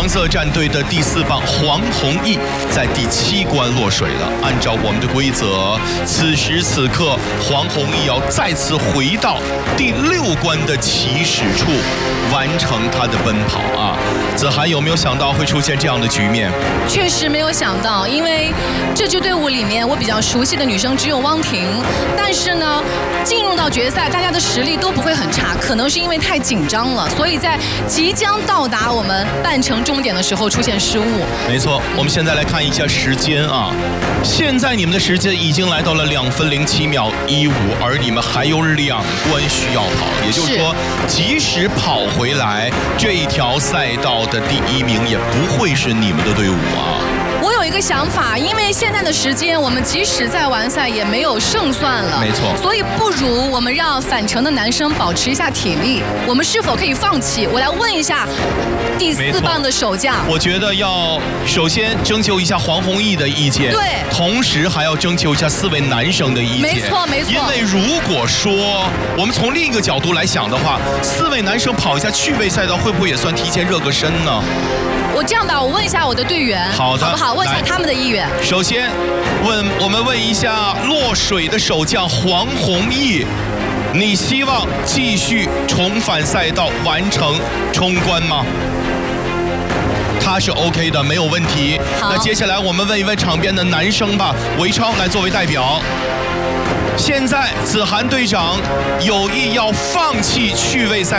黄色战队的第4棒黄弘毅在第7关落水了。按照我们的规则，此时此刻黄弘毅要再次回到第6关的起始处，完成他的奔跑啊！子涵有没有想到会出现这样的局面？ 确实没有想到，因为这支队伍里面我比较熟悉的女生只有汪婷，但是呢，进入到决赛，大家的实力都不会很差，可能是因为太紧张了，所以在即将到达我们半程终点的时候出现失误。 没错，我们现在来看一下时间啊，现在你们的时间已经来到了2分07秒15，而你们还有2关需要跑，也就是说，即使跑回来，这一条赛道的第1名也不会是你们的队伍啊。 我有一个想法，因为现在的时间，我们即使在完赛也没有胜算了， 没错， 所以不如我们让返程的男生保持一下体力，我们是否可以放弃？我来问一下第4棒的守将， 我觉得要首先征求一下黄弘毅的意见， 对， 同时还要征求一下4位男生的意见， 没错没错。 因为如果说我们从另一个角度来想的话，4位男生跑一下趣味赛道，会不会也算提前热个身呢？ 我这样吧，我问一下我的队员， 好的， 好不好？问一下他们的意愿。 首先，我们问一下落水的守将黄弘毅，你希望继续重返赛道完成冲关吗？他是 OK 的，没有问题。那接下来我们问一问场边的男生吧，韦超来作为代表。现在子涵队长有意要放弃趣味赛。